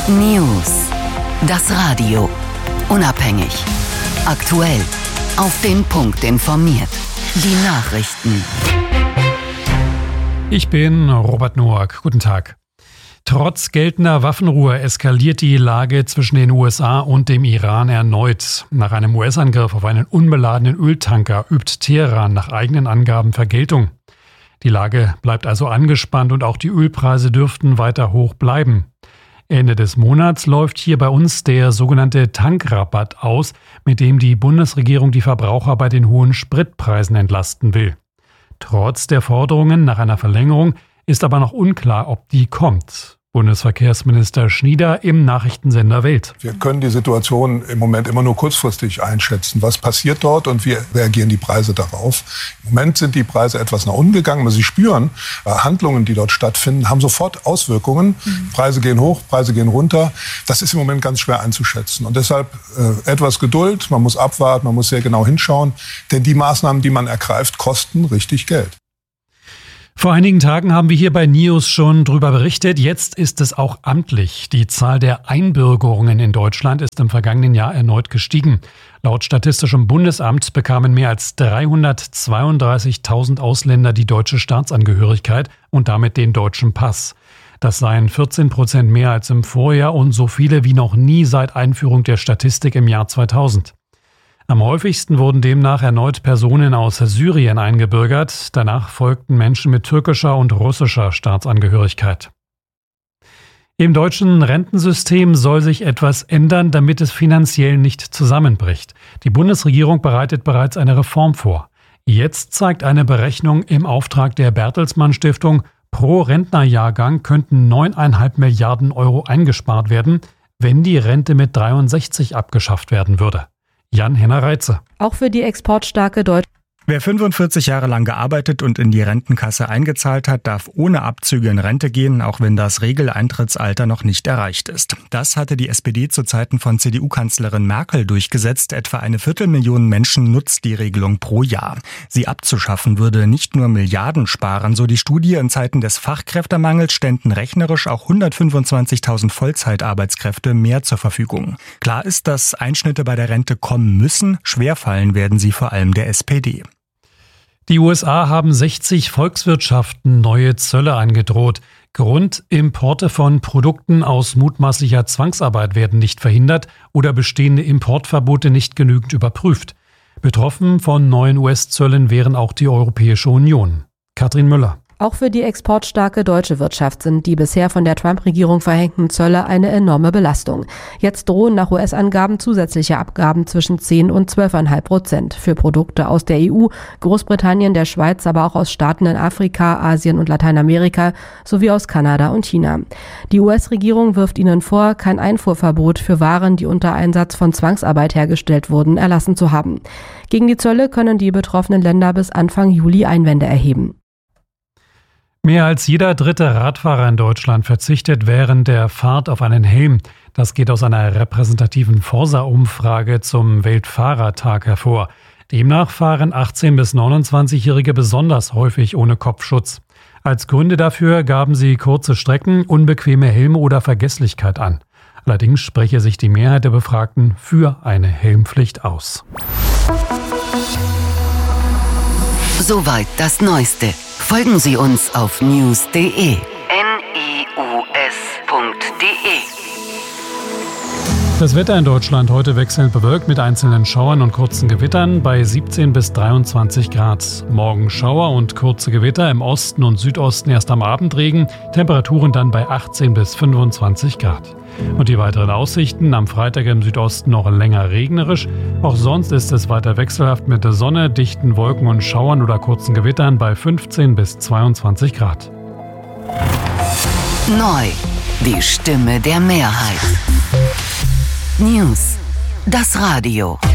News. Das Radio. Unabhängig. Aktuell. Auf den Punkt informiert. Die Nachrichten. Ich bin Robert Noack. Guten Tag. Trotz geltender Waffenruhe eskaliert die Lage zwischen den USA und dem Iran erneut. Nach einem US-Angriff auf einen unbeladenen Öltanker übt Teheran nach eigenen Angaben Vergeltung. Die Lage bleibt also angespannt und auch die Ölpreise dürften weiter hoch bleiben. Ende des Monats läuft hier bei uns der sogenannte Tankrabatt aus, mit dem die Bundesregierung die Verbraucher bei den hohen Spritpreisen entlasten will. Trotz der Forderungen nach einer Verlängerung ist aber noch unklar, ob die kommt. Bundesverkehrsminister Schnieder im Nachrichtensender Welt. Wir können die Situation im Moment immer nur kurzfristig einschätzen. Was passiert dort und wie reagieren die Preise darauf? Im Moment sind die Preise etwas nach unten gegangen, aber Sie spüren, Handlungen, die dort stattfinden, haben sofort Auswirkungen. Preise gehen hoch, Preise gehen runter. Das ist im Moment ganz schwer einzuschätzen. Und deshalb etwas Geduld, man muss abwarten, man muss sehr genau hinschauen. Denn die Maßnahmen, die man ergreift, kosten richtig Geld. Vor einigen Tagen haben wir hier bei News schon drüber berichtet. Jetzt ist es auch amtlich. Die Zahl der Einbürgerungen in Deutschland ist im vergangenen Jahr erneut gestiegen. Laut Statistischem Bundesamt bekamen mehr als 332.000 Ausländer die deutsche Staatsangehörigkeit und damit den deutschen Pass. Das seien 14% mehr als im Vorjahr und so viele wie noch nie seit Einführung der Statistik im Jahr 2000. Am häufigsten wurden demnach erneut Personen aus Syrien eingebürgert. Danach folgten Menschen mit türkischer und russischer Staatsangehörigkeit. Im deutschen Rentensystem soll sich etwas ändern, damit es finanziell nicht zusammenbricht. Die Bundesregierung bereitet bereits eine Reform vor. Jetzt zeigt eine Berechnung im Auftrag der Bertelsmann Stiftung, pro Rentnerjahrgang könnten 9,5 Milliarden Euro eingespart werden, wenn die Rente mit 63 abgeschafft werden würde. Jan-Henner Reitze. Auch für die exportstarke Deutschland. Wer 45 Jahre lang gearbeitet und in die Rentenkasse eingezahlt hat, darf ohne Abzüge in Rente gehen, auch wenn das Regeleintrittsalter noch nicht erreicht ist. Das hatte die SPD zu Zeiten von CDU-Kanzlerin Merkel durchgesetzt. Etwa 250.000 Menschen nutzt die Regelung pro Jahr. Sie abzuschaffen würde nicht nur Milliarden sparen, so die Studie. In Zeiten des Fachkräftemangels ständen rechnerisch auch 125.000 Vollzeitarbeitskräfte mehr zur Verfügung. Klar ist, dass Einschnitte bei der Rente kommen müssen. Schwerfallen werden sie vor allem der SPD. Die USA haben 60 Volkswirtschaften neue Zölle angedroht. Grund: Importe von Produkten aus mutmaßlicher Zwangsarbeit werden nicht verhindert oder bestehende Importverbote nicht genügend überprüft. Betroffen von neuen US-Zöllen wären auch die Europäische Union. Katrin Müller. Auch für die exportstarke deutsche Wirtschaft sind die bisher von der Trump-Regierung verhängten Zölle eine enorme Belastung. Jetzt drohen nach US-Angaben zusätzliche Abgaben zwischen 10 und 12,5% für Produkte aus der EU, Großbritannien, der Schweiz, aber auch aus Staaten in Afrika, Asien und Lateinamerika sowie aus Kanada und China. Die US-Regierung wirft ihnen vor, kein Einfuhrverbot für Waren, die unter Einsatz von Zwangsarbeit hergestellt wurden, erlassen zu haben. Gegen die Zölle können die betroffenen Länder bis Anfang Juli Einwände erheben. Mehr als jeder dritte Radfahrer in Deutschland verzichtet während der Fahrt auf einen Helm. Das geht aus einer repräsentativen Forsa-Umfrage zum Weltfahrertag hervor. Demnach fahren 18- bis 29-Jährige besonders häufig ohne Kopfschutz. Als Gründe dafür gaben sie kurze Strecken, unbequeme Helme oder Vergesslichkeit an. Allerdings spreche sich die Mehrheit der Befragten für eine Helmpflicht aus. Soweit das Neueste. Folgen Sie uns auf news.de. news.de. Das Wetter in Deutschland heute wechselnd bewölkt mit einzelnen Schauern und kurzen Gewittern bei 17 bis 23 Grad. Morgen Schauer und kurze Gewitter, im Osten und Südosten erst am Abend Regen, Temperaturen dann bei 18 bis 25 Grad. Und die weiteren Aussichten: am Freitag im Südosten noch länger regnerisch. Auch sonst ist es weiter wechselhaft mit der Sonne, dichten Wolken und Schauern oder kurzen Gewittern bei 15 bis 22 Grad. Neu. Die Stimme der Mehrheit. News. Das Radio.